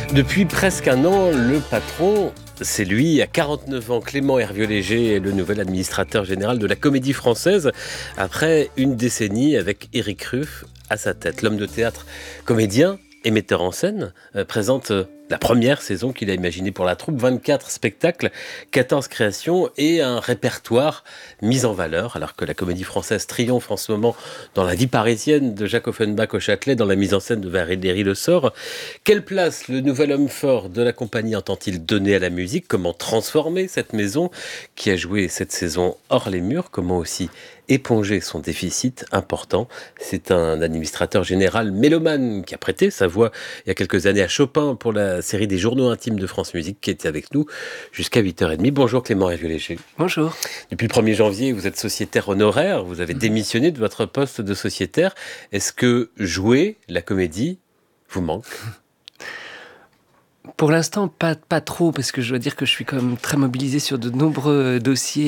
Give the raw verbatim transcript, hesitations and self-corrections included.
Depuis presque un an, le patron, c'est lui, à quarante-neuf ans, Clément Hervieux-Léger est le nouvel administrateur général de la Comédie Française, après une décennie avec Éric Ruff à sa tête. L'homme de théâtre, comédien et metteur en scène, euh, présente euh, la première saison qu'il a imaginée pour la troupe, vingt-quatre spectacles, quatorze créations et un répertoire mis en valeur, alors que la Comédie Française triomphe en ce moment dans la vie parisienne de Jacques Offenbach au Châtelet, dans la mise en scène de Valérie Le Sort. Quelle place le nouvel homme fort de la compagnie entend-il donner à la musique? Comment transformer cette maison qui a joué cette saison hors les murs? Comment aussi éponger son déficit important? C'est un administrateur général mélomane qui a prêté sa voix il y a quelques années à Chopin pour la série des journaux intimes de France Musique, qui était avec nous jusqu'à huit heures trente. Bonjour Clément Hervieux-Léger. Bonjour. Depuis le premier janvier, vous êtes sociétaire honoraire, vous avez démissionné de votre poste de sociétaire. Est-ce que jouer la comédie vous manque? Pour l'instant, pas, pas trop, parce que je dois dire que je suis quand même très mobilisé sur de nombreux dossiers